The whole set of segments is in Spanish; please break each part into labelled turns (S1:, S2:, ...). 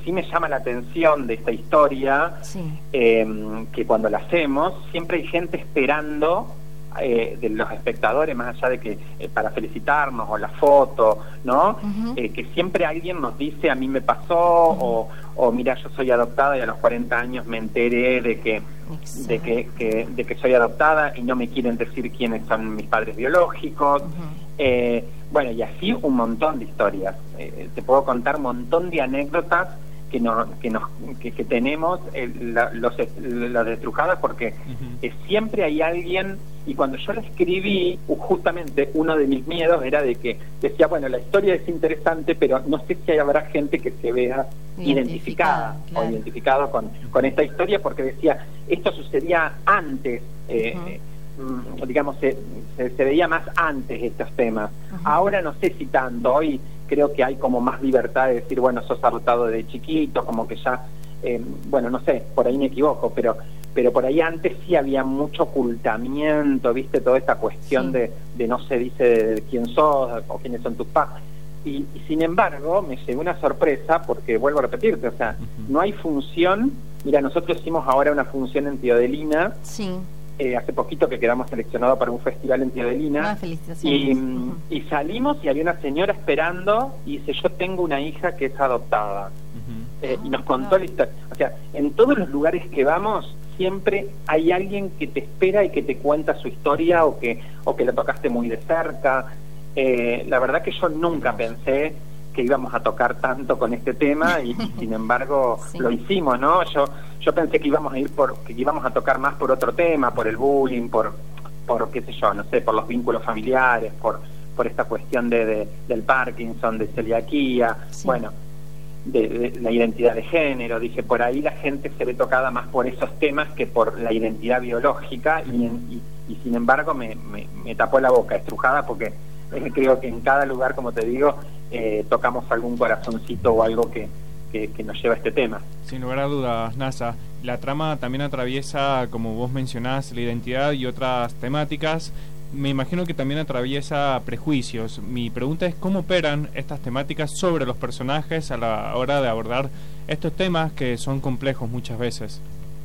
S1: sí me llama la atención de esta historia, que cuando la hacemos, siempre hay gente esperando, de los espectadores, más allá de que para felicitarnos o la foto, ¿no? Que siempre alguien nos dice, a mí me pasó, o mira, yo soy adoptada y a los 40 años me enteré de que soy adoptada y no me quieren decir quiénes son mis padres biológicos. Bueno, y así un montón de historias. Te puedo contar un montón de anécdotas que tenemos los de Estrujadas, porque siempre hay alguien. Y cuando yo la escribí, justamente uno de mis miedos era de que decía, bueno, la historia es interesante, pero no sé si habrá gente que se vea identificada o identificado con esta historia, porque decía, esto sucedía antes, digamos, se veía más antes estos temas. Ahora no sé si tanto, hoy creo que hay como más libertad de decir, bueno, sos adoptado de chiquito, como que ya, bueno, no sé, por ahí me equivoco, pero por ahí antes sí había mucho ocultamiento, ¿viste? Toda esta cuestión de no se dice de quién sos o quiénes son tus padres. Y sin embargo, me llegó una sorpresa, porque vuelvo a repetirte, o sea, no hay función. Mira, nosotros hicimos ahora una función en Teodelina, hace poquito que quedamos seleccionados para un festival en Teodelina, y salimos y había una señora esperando y dice, yo tengo una hija que es adoptada. Y nos contó la historia. O sea, en todos los lugares que vamos siempre hay alguien que te espera y que te cuenta su historia, o que la tocaste muy de cerca. La verdad que yo nunca pensé que íbamos a tocar tanto con este tema y sin embargo lo hicimos, ¿no? Yo pensé que íbamos a tocar más por otro tema, por el bullying, por qué sé yo, no sé, por los vínculos familiares, por esta cuestión del Parkinson, de celiaquía, bueno, de la identidad de género. Dije, por ahí la gente se ve tocada más por esos temas que por la identidad biológica, y sin embargo me tapó la boca Estrujada, porque creo que en cada lugar, como te digo, tocamos algún corazoncito o algo que nos lleva a este tema.
S2: Sin lugar a dudas, Nasa, la trama también atraviesa, como vos mencionás, la identidad y otras temáticas. Me imagino que también atraviesa prejuicios. Mi pregunta es, ¿cómo operan estas temáticas sobre los personajes a la hora de abordar estos temas que son complejos muchas veces?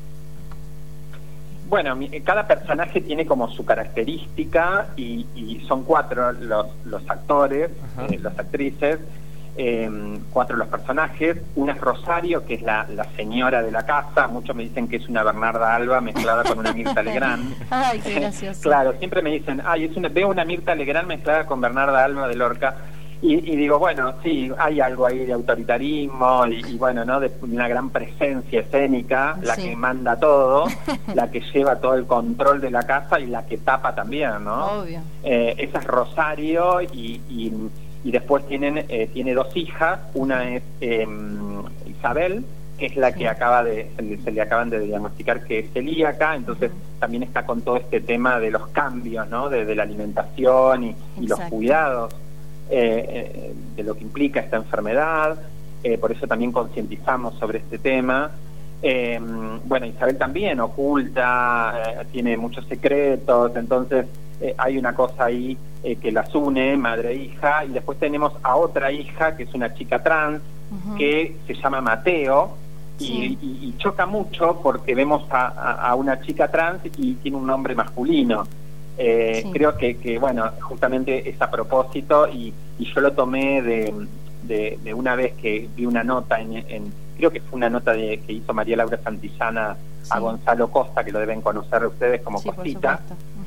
S1: Bueno, cada personaje tiene como su característica, y son 4 los actores, las actrices, 4 los personajes. Una es Rosario, que es la señora de la casa. Muchos me dicen que es una Bernarda Alba mezclada con una Mirta Legrand.
S3: Ay, qué gracioso.
S1: Claro, siempre me dicen, veo una Mirta Legrand mezclada con Bernarda Alba de Lorca. Y digo, bueno, sí, hay algo ahí de autoritarismo y bueno, ¿no? De una gran presencia escénica, la que manda todo, la que lleva todo el control de la casa y la que tapa también, ¿no?
S3: Obvio.
S1: Esa es Rosario, y después tiene 2 hijas. Una es Isabel, que es la que se le acaban de diagnosticar que es celíaca, entonces también está con todo este tema de los cambios, ¿no? De la alimentación y los cuidados. De lo que implica esta enfermedad, por eso también concientizamos sobre este tema. Bueno, Isabel también oculta, tiene muchos secretos, entonces hay una cosa ahí que las une, madre e hija. Y después tenemos a otra hija, que es una chica trans, que se llama Mateo, y choca mucho porque vemos a una chica trans y tiene un nombre masculino. Creo que bueno, justamente es a propósito, y yo lo tomé de una vez que vi una nota creo que fue una nota que hizo María Laura Santillana a Gonzalo Costa, que lo deben conocer ustedes como Costita,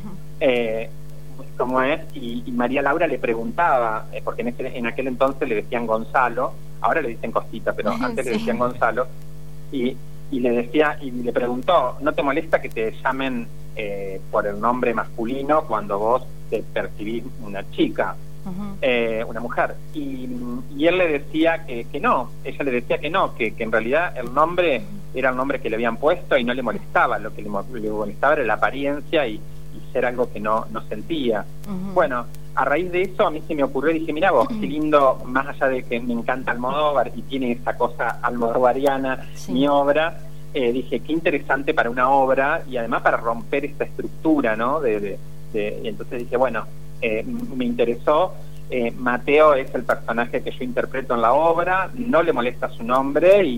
S1: como es, y María Laura le preguntaba, porque en aquel entonces le decían Gonzalo, ahora le dicen Costita, pero antes le decían Gonzalo, y le decía, y le preguntó, ¿no te molesta que te llamen por el nombre masculino cuando vos te percibís una chica, una mujer? Y él le decía que no, ella le decía que no, que en realidad el nombre era el nombre que le habían puesto y no le molestaba, lo que le molestaba era la apariencia y ser algo que no sentía. Bueno, a raíz de eso a mí se me ocurrió, dije, mira vos, qué lindo, más allá de que me encanta Almodóvar y tiene esa cosa almodovariana, mi obra, dije, qué interesante para una obra y además para romper esta estructura, ¿no? Y entonces dije, bueno, me interesó. Mateo es el personaje que yo interpreto en la obra, no le molesta su nombre, y